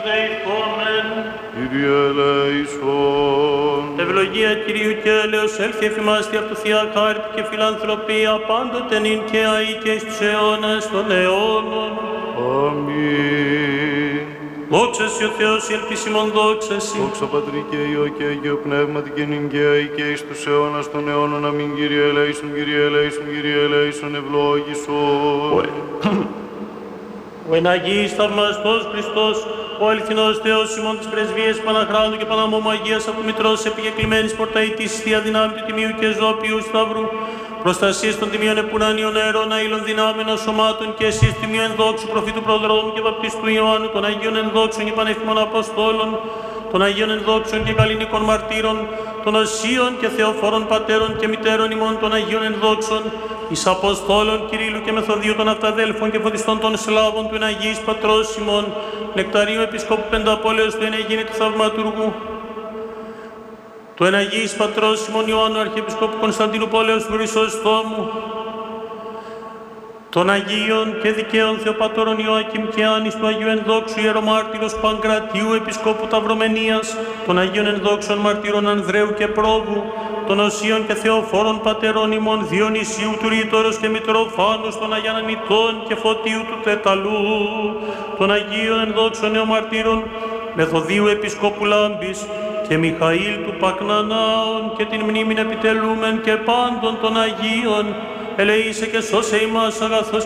δεηθόμεν. Κύριε ελέησον. Ευλογία Κυρίου και έλεος έλθει εφημάστη αυτού Θεία χάρτη και φιλανθρωπία πάντοτε νυν και αεί και εις τους αιώνας των αιώνων. Αμήν. Δόξα σοι ο Θεός, η ελπίσιμον δόξα σοι. Δόξα Πατρί και Υιό και Αγίο Πνεύματι και νυν και αεί και εις τους αιώνας των αιώνων. Αμήν. Κύριε ελέησον, Κύριε ελέησον, Κύριε ελέησον, ευλόγησον. Ο εναγής θαυμαστός Χριστός, ο αληθινός Θεός ημών της πρεσβείας Παναχράντου και Παναμόμου Αγίας από Μητρός επικεκλημένης πορταητής θεία δυνάμει του Τιμίου και Ζώπιου Σταύρου, προστασίες των τιμίων επουρανίων αερών αήλων δυνάμενων σωμάτων και εσείς τιμίου ενδόξου προφήτου προδρόμου και βαπτιστού Ιωάννου, των Αγίων ενδόξων και πανεύχημων Αποστόλων, των Αγίων ενδόξων και καλλινικών μαρτύρων, των Οσίων και Θεοφόρων πατέρων και μητέρων ημών των Αγίων ενδόξων, εις Αποστόλων Κυρίλλου και Μεθοδίου των Αυταδέλφων και φωτιστών των Σλάβων του Εναγής Πατρός ημών, Νεκταρίου Επισκόπου Πενταπόλεως του Ενεγίνη του Θαυματουργού, του Εναγής Πατρός ημών Ιωάννου Αρχιεπισκόπου Κωνσταντίνου Πόλεως του Χρυσοστόμου, των Αγίων και Δικαίων Θεοπατώρων Ιωάκημ και Άννης του Αγίου Ενδόξου Ιερομάρτυρος Παγκρατίου Επισκόπου Ταυρομενίας, των Αγίων Ενδόξων Μαρτύρων Ανδρέου και Πρόβου, των Οσίων και Θεοφόρων Πατερών ημών Διονυσίου του Ρήτορος και Μητροφάνους, των Αγιανανιτών και Φωτίου του Τεταλού, των Αγίων Ενδόξων Νεομαρτύρων Μεθοδίου Επισκόπου Λάμπης και Μιχαήλ του Πακνανάων και την μνήμην επιτελούμεν και πάντων των Αγίων, ελεήσε και σώσε ημάς αγαθός